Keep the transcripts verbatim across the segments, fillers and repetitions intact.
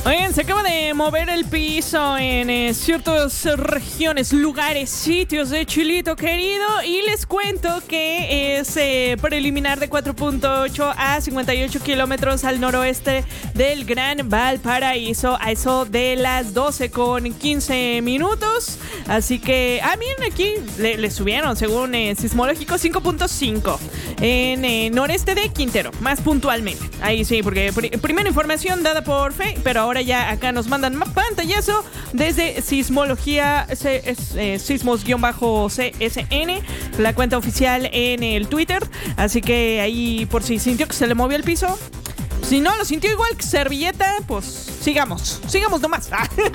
Oigan, se acaba de mover el piso en eh, ciertas regiones, lugares, sitios de Chilito querido. Y les cuento que es eh, preliminar de cuatro punto ocho a cincuenta y ocho kilómetros al noroeste del Gran Valparaíso. A eso de las doce con quince minutos. Así que, ah, miren aquí, le, le subieron según eh, sismológico cinco punto cinco en eh, noreste de Quintero, más puntualmente. Ahí sí, porque pr- primera información dada por Fe, pero ahora ya acá nos mandan más pantallazo desde Sismología, eh, Sismos-C S N, la cuenta oficial en el Twitter. Así que ahí, por si sintió que se le movió el piso, si no lo sintió igual que servilleta, pues sigamos, sigamos nomás.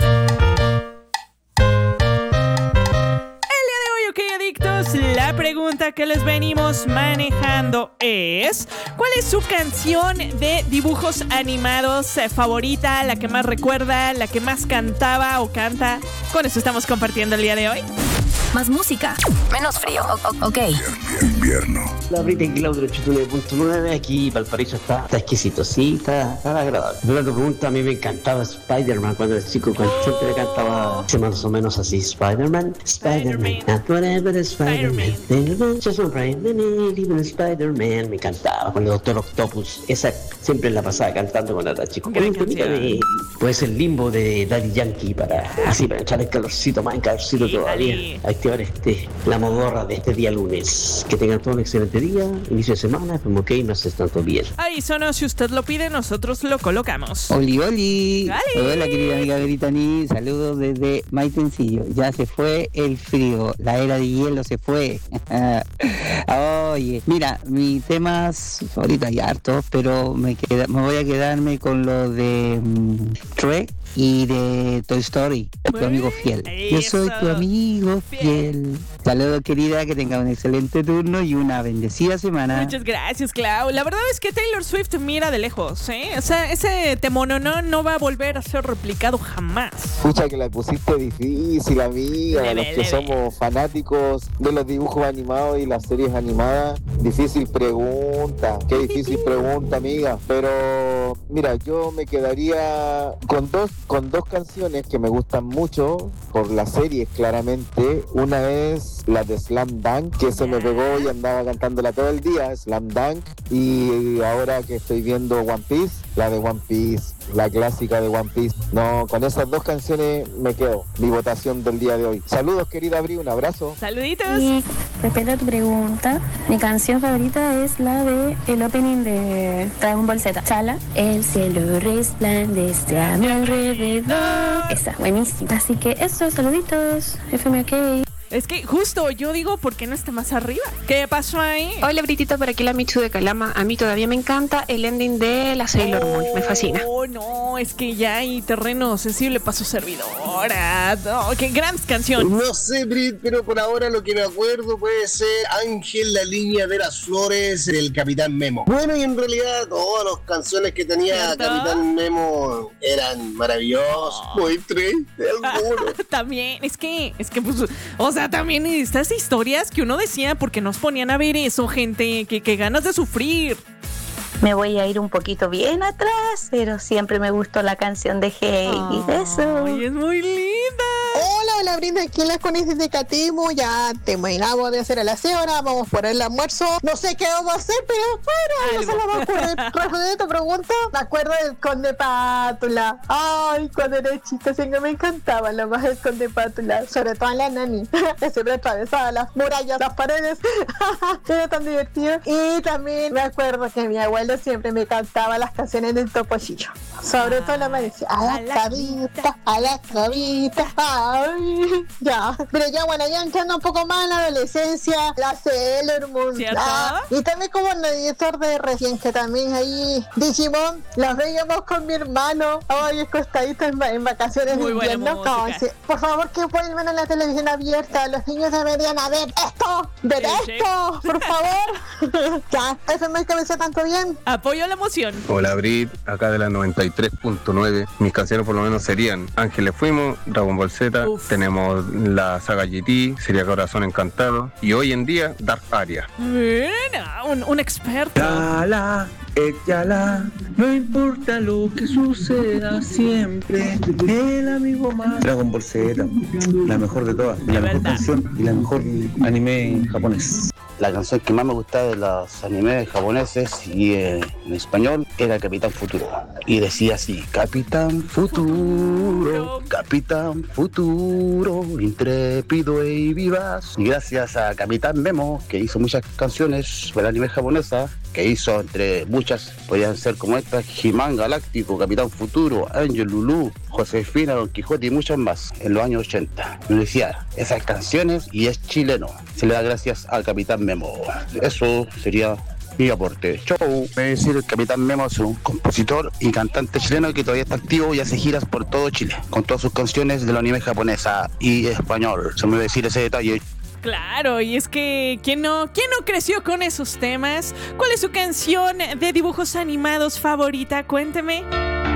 La pregunta que les venimos manejando es: ¿cuál es su canción de dibujos animados favorita? La que más recuerda, la que más cantaba o canta. Con eso estamos compartiendo el día de hoy. Más música, menos frío, o- ok. Invierno. La Brita en kilómetro ochenta y nueve punto nueve, aquí Valparaíso está, está exquisito, sí, está, está agradable. Pero la pregunta, a mí me encantaba Spider-Man cuando era chico, cuando siempre cantaba más o menos así, Spider-Man, Spider-Man, not whatever Spider-Man, just one brain, even Spider-Man, me encantaba, con el Doctor Octopus, esa siempre la pasaba cantando cuando era chico. Gran canción. Pues el Limbo de Daddy Yankee para, así, para echar el calorcito, más calorcito Sí, todavía, dale. activar este, la modorra de este día lunes. Que tengan todo un excelente día, inicio de semana, como que no se tanto bien. Ahí sonó, si usted lo pide, nosotros lo colocamos. Oli, oli. Dale. Hola, querida amiga Britani. Saludos desde Maitencillo. Ya se fue el frío. La era de hielo se fue. Oye, mira, mis temas ahorita hay hartos, pero me, queda, me voy a quedarme con lo de um, Shrek y de Toy Story, tu amigo fiel. Yo soy tu amigo fiel. Saludos, querida, que tenga un excelente turno y una bendecida semana. Muchas gracias, Clau. La verdad es que Taylor Swift mira de lejos, ¿eh? O sea, ese temononón no va a volver a ser replicado jamás. Escucha que la pusiste difícil, amiga. Leve, Los que leve. somos fanáticos de los dibujos animados y las series animadas, difícil pregunta. Qué difícil pregunta, amiga. Pero mira, yo me quedaría con dos, con dos canciones que me gustan mucho por las series, claramente. Una es la de Slam Dunk, que se me pegó y andaba cantándola todo el día, Slam Dunk. Y ahora que estoy viendo One Piece, la de One Piece, la clásica de One Piece. No, con esas dos canciones me quedo. Mi votación del día de hoy. Saludos, querida Bri, un abrazo. Saluditos. Y respecto a tu pregunta, mi canción favorita es la de el opening de Dragon Ball Z, Chala. El cielo resplandece a mi alrededor. Esa, buenísima. Así que eso, saluditos. F M K. Es que justo yo digo, ¿por qué no está más arriba? ¿Qué pasó ahí? Hola, Britita, por aquí la Michu de Calama. A mí todavía me encanta el ending de la Sailor Moon, me fascina. Oh, no, es que ya hay terreno sensible para su servidora. No, qué gran canción. No sé, Brit, pero por ahora lo que me acuerdo puede ser Ángel, la línea de las flores del Capitán Memo. Bueno, y en realidad todas las canciones que tenía ¿Cierto? Capitán Memo eran maravillosas. Muy triste algunos. También, es que, es que, pues, o sea, también estas historias que uno decía, porque nos ponían a ver eso, gente, que, que ganas de sufrir. Me voy a ir un poquito bien atrás, pero siempre me gustó la canción de Heidi. Eso. Ay, es muy linda. Hola, hola, Brinda, aquí en las conejas de Catemo. Ya terminamos de hacer el aseo, ahora vamos por el almuerzo. No sé qué vamos a hacer, pero bueno, no se lo va a ocurrir. Respondiendo a tu pregunta, me acuerdo del Conde Pátula. Ay, cuando era chica siempre me encantaba lo más el Conde Pátula, sobre todo en la nani, que siempre atravesaba las murallas, las paredes. Era tan divertido. Y también me acuerdo que mi abuelo siempre me cantaba las canciones del Topollillo, sobre todo la me decía a la cabita, a la cabita. Ay, ya, pero ya bueno, ya entrando un poco más en la adolescencia, la Sailor Moon, la, y también como el editor de recién, que también ahí Digimon, los veíamos con mi hermano, ay, acostaditos en, en vacaciones muy de invierno. Ay, sí. Por favor, que vuelvan a la televisión abierta, los niños deberían a ver esto, ver Sí, esto, por favor. Ya, eso me cabeza tanto bien. Apoyo la emoción. Hola, Brit, acá de la noventa y tres punto nueve. Mis canciones por lo menos serían Ángeles Fuimos, Dragon Ball Z, Uf. Tenemos tenemos la saga G T, sería Corazón Encantado, y hoy en día Dark Aria. Mira, un, un experto. Yala, échala, no importa lo que suceda siempre, el amigo más. Dragon Ball Z, la mejor de todas, la mejor canción y la mejor anime japonés. La canción que más me gustaba de los animes japoneses y eh, en español era Capitán Futuro. Y decía así: Capitán Futuro, Capitán Futuro, intrépido y vivaz. Y gracias a Capitán Memo, que hizo muchas canciones para el anime japonesa, que hizo entre muchas, podían ser como estas: He-Man Galáctico, Capitán Futuro, Angel Lulú, Josefina, Don Quijote y muchas más, en los años ochenta. Me decía esas canciones y es chileno. Se le da gracias al Capitán Memo. Eso sería mi aporte. Chau. Voy a decir, el Capitán Memo es un compositor y cantante chileno que todavía está activo y hace giras por todo Chile, con todas sus canciones del anime japonesa y español. Se me va a decir ese detalle. Claro, y es que ¿quién no, quién no creció con esos temas? ¿Cuál es su canción de dibujos animados favorita? Cuénteme.